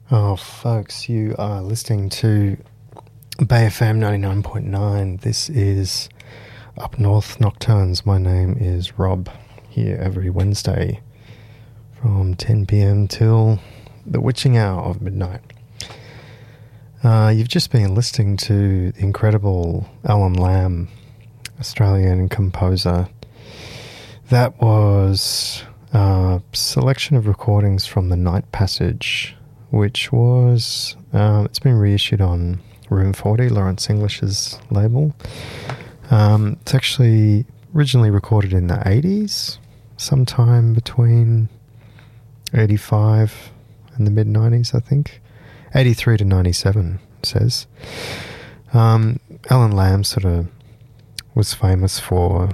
Oh, folks, you are listening to Bay FM 99.9. This is Up North Nocturnes. My name is Rob, here every Wednesday from 10 p.m. till the witching hour of midnight. You've just been listening to the incredible Alan Lamb, Australian composer. That was a selection of recordings from The Night Passage, which was, it's been reissued on Room 40, Lawrence English's label. It's actually originally recorded in the 80s, sometime between 85 and the mid-90s, I think. 83 to 97, it says. Alan Lamb sort of was famous for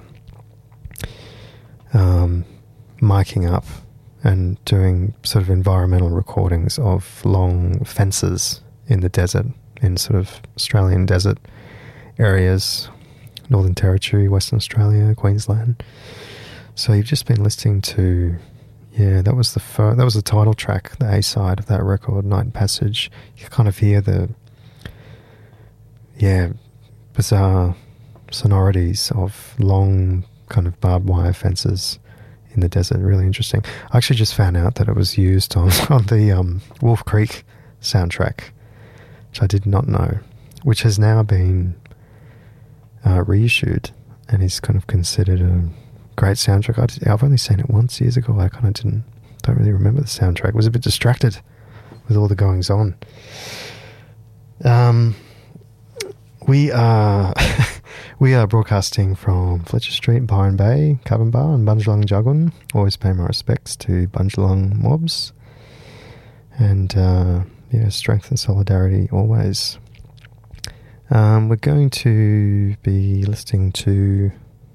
miking up and doing sort of environmental recordings of long fences in the desert, in sort of Australian desert areas, Northern Territory, Western Australia, Queensland. So you've just been listening to, that was the title track, the A-side of that record, Night Passage. You kind of hear the, bizarre sonorities of long kind of barbed wire fences in the desert. Really interesting. I actually just found out that it was used on the Wolf Creek soundtrack, which I did not know, which has now been reissued and is kind of considered a great soundtrack. I've only seen it once years ago. I kind of don't really remember the soundtrack. Was a bit distracted with all the goings on. We are broadcasting from Fletcher Street, Byron Bay, Carbon Bar, and Bundjalung Jagun. Always pay my respects to Bundjalung mobs. And, strength and solidarity always. We're going to be listening to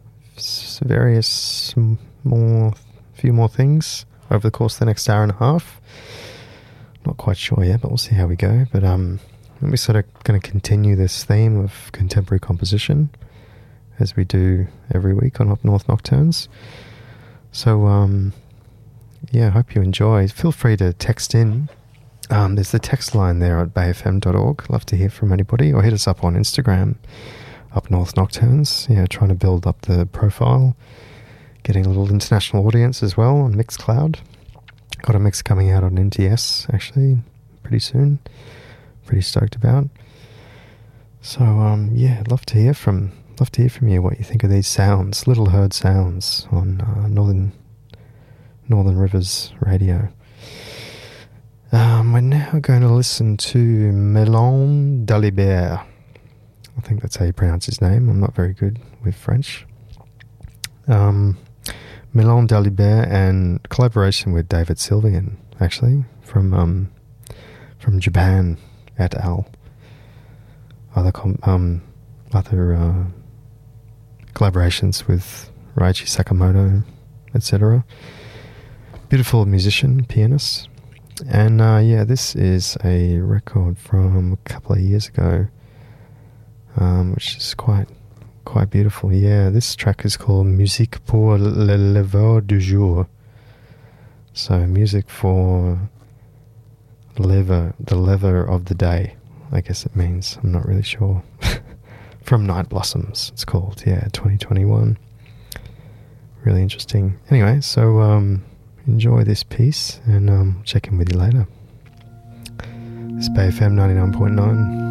few more things over the course of the next hour and a half. Not quite sure yet, but we'll see how we go. But we're sort of going to continue this theme of contemporary composition as we do every week on Up North Nocturnes. So, I hope you enjoy. Feel free to text in. There's the text line there at bayfm.org. Love to hear from anybody. Or hit us up on Instagram, Up North Nocturnes. Trying to build up the profile. Getting a little international audience as well on Mixcloud. Got a mix coming out on NTS, actually, pretty soon. Pretty stoked about. So, love to hear from you what you think of these sounds, little heard sounds on Northern Rivers Radio. We're now going to listen to Melon Dalibert. I think that's how you pronounce his name. I'm not very good with French. Melon Dalibert, and collaboration with David Sylvian, actually, from Japan et al. Other collaborations with Reichi Sakamoto, etc. Beautiful musician, pianist. And this is a record from a couple of years ago, which is quite beautiful. This track is called Musique pour le lever du jour. So music for the lever of the day, I guess it means. I'm not really sure. From Night Blossoms, it's called. 2021. Really interesting. Anyway, so enjoy this piece, and check in with you later. This is Bay FM 99.9.